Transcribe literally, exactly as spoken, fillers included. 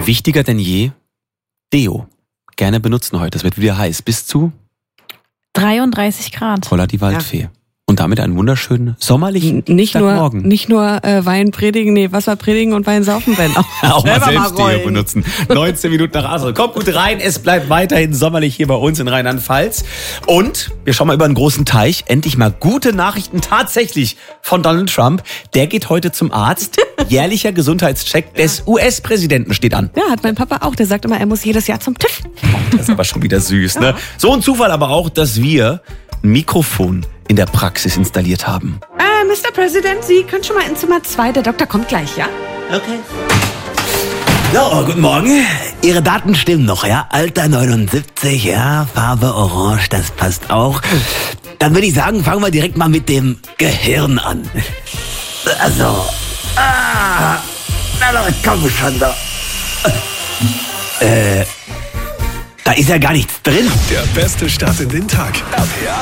Wichtiger denn je, Deo. Gerne benutzen heute. Es wird wieder heiß. Bis zu dreiunddreißig Grad. Holla die Waldfee. Ja. Und damit einen wunderschönen sommerlichen nicht nur Morgen. Nicht nur äh, Wein predigen, nee, Wasser predigen und Wein saufen, Ben. Auch, auch mal selbst Deo benutzen. neunzehn Minuten nach Asel. Kommt gut rein, es bleibt weiterhin sommerlich hier bei uns in Rheinland-Pfalz. Und wir schauen mal über einen großen Teich. Endlich mal gute Nachrichten tatsächlich von Donald Trump. Der geht heute zum Arzt. Jährlicher Gesundheitscheck des U S-Präsidenten steht an. Ja, hat mein Papa auch. Der sagt immer, er muss jedes Jahr zum TÜV. Das ist aber schon wieder süß, ne? So ein Zufall aber auch, dass wir ein Mikrofon in der Praxis installiert haben. Äh, Mister President, Sie können schon mal in Zimmer zwei. Der Doktor kommt gleich, ja? Okay. So, guten Morgen. Ihre Daten stimmen noch, ja? Alter neunundsiebzig, ja, Farbe orange, das passt auch. Dann würde ich sagen, fangen wir direkt mal mit dem Gehirn an. Also, ah, na doch, komm schon da. Äh, da ist ja gar nichts drin. Der beste Start in den Tag. R P A.